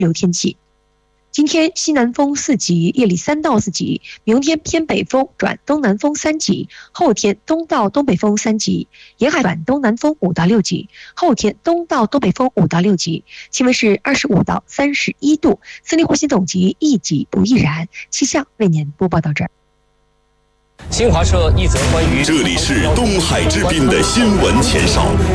流天气。今天西南风4级，夜里3到4级；明天偏北风转东南风3级，后天东到东北风3级，沿海转东南风5到6级，后天东到东北风5到6级，气温是25到31度，森林呼吸等级1级不易燃。气象为您播报到这儿。 新华社一则关于这里是东海之滨的新闻前哨。